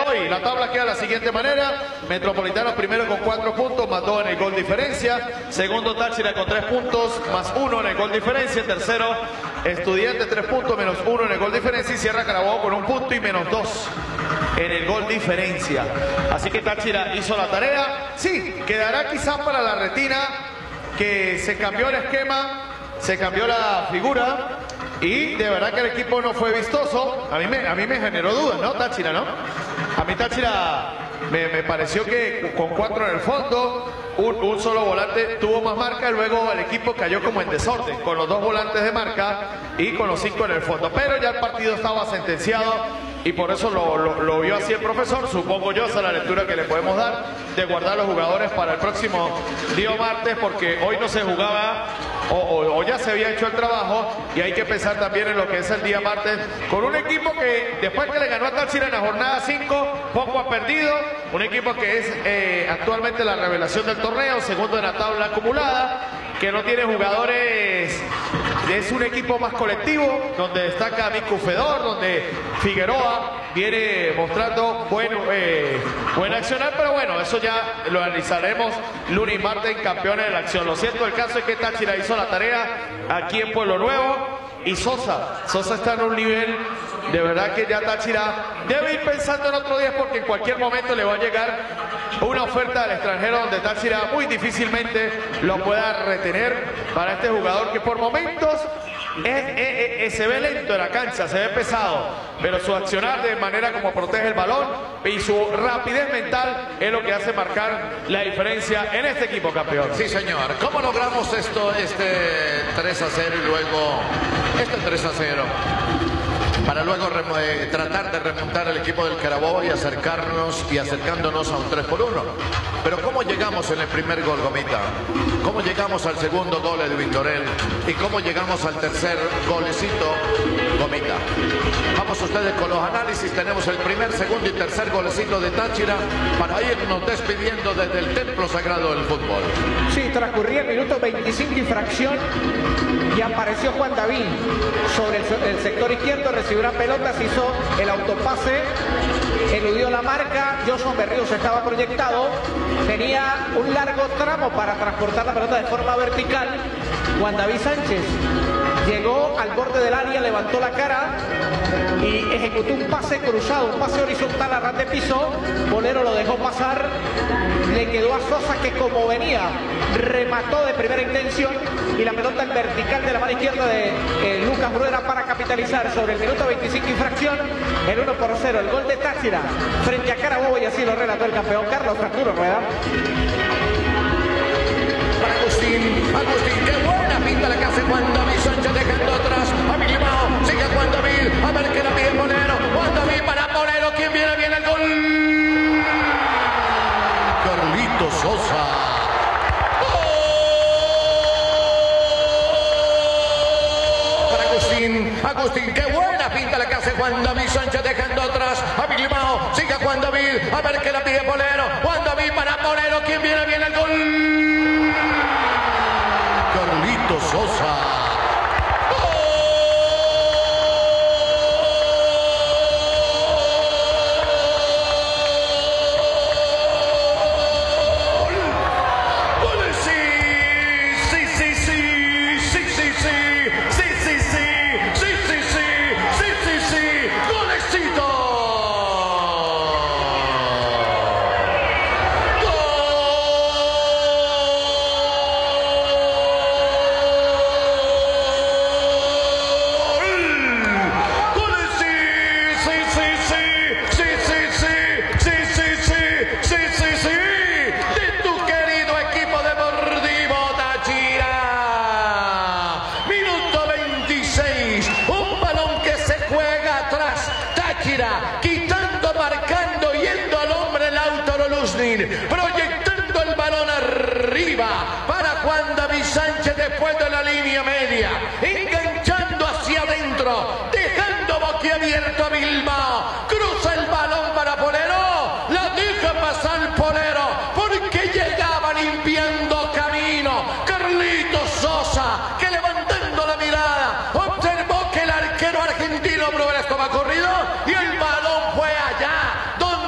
hoy. La tabla queda de la siguiente manera. Metropolitano primero con 4 puntos, más 2 en el gol diferencia. Segundo, Táchira con 3 puntos, más 1 en el gol diferencia. Tercero, Estudiantes 3 puntos, menos 1 en el gol diferencia. Y cierra Carabobo con 1 punto y menos 2 en el gol diferencia. Así que Táchira hizo la tarea. Sí, quedará quizás para la retina que se cambió el esquema, se cambió la figura. Y de verdad que el equipo no fue vistoso. A mí me generó dudas, ¿no? Táchira, ¿no? A mí Táchira me pareció que con 4 en el fondo, un solo volante tuvo más marca, y luego el equipo cayó como en desorden, con los 2 volantes de marca y con los 5 en el fondo. Pero ya el partido estaba sentenciado y por eso lo vio así el profesor. Supongo yo, esa es la lectura que le podemos dar, de guardar los jugadores para el próximo día martes, porque hoy no se jugaba o ya se había hecho el trabajo, y hay que pensar también en lo que es el día martes, con un equipo que después que le ganó a Táchira en la jornada 5, poco ha perdido, un equipo que es actualmente la revelación del torneo, segundo en la tabla acumulada, que no tiene jugadores, es un equipo más colectivo, donde destaca Mico Fedor, donde Figueroa viene mostrando buen accionar, pero bueno, eso ya lo analizaremos lunes y martes en Campeones de la Acción. Lo cierto del caso es que Táchira hizo la tarea aquí en Pueblo Nuevo, y Sosa está en un nivel, de verdad que ya Táchira debe ir pensando en otro día, porque en cualquier momento le va a llegar una oferta del extranjero donde Táchira muy difícilmente lo pueda retener para este jugador que por momentos se ve lento en la cancha, se ve pesado, pero su accionar de manera como protege el balón y su rapidez mental es lo que hace marcar la diferencia en este equipo campeón. Sí, señor. ¿Cómo logramos esto, este 3-0 y luego este 3-0? Para luego tratar de remontar el equipo del Carabobo y acercándonos a un 3-1. Pero ¿cómo llegamos en el primer gol, Gomita? ¿Cómo llegamos al segundo gol de Victorel? ¿Y cómo llegamos al tercer golecito, Gomita? Vamos ustedes con los análisis. Tenemos el primer, segundo y tercer golecito de Táchira para irnos despidiendo desde el templo sagrado del fútbol. Sí, transcurría el minuto 25 y fracción y apareció Juan David sobre el sector izquierdo, recibió una pelota, se hizo el autopase, eludió la marca, Johnson Berríos estaba proyectado, tenía un largo tramo para transportar la pelota de forma vertical. Juan David Sánchez llegó al borde del área, levantó la cara y ejecutó un pase cruzado, un pase horizontal a ras de piso. Bolero lo dejó pasar, le quedó a Sosa, que como venía remató de primera intención, y la pelota en vertical de la mano izquierda de Lucas Bruera para capitalizar sobre el minuto 25 y fracción el 1-0, el gol de Táchira frente a Carabobo, y así lo relató el campeón Carlos Arturo Rueda. Para Agustín, qué buena pinta la que hace Juan David Sánchez, dejando atrás a Milimao, sigue Juan David, a ver qué la pide Bolero, Juan David para Bolero, ¿quién viene? Viene el gol, Carlitos Sosa. Agustín, qué buena pinta la que hace Juan David Sánchez, dejando atrás a Milimao, sigue Juan David, a ver qué la pide Bolero, Juan David para Bolero, ¿quién viene? Viene el gol, Carlitos Sosa. Quitando, marcando, yendo al hombre Lautaro Luznin, proyectando el balón arriba para Juan David Sánchez después de la línea media, enganchando hacia adentro, dejando boquiabierto a Bilbao,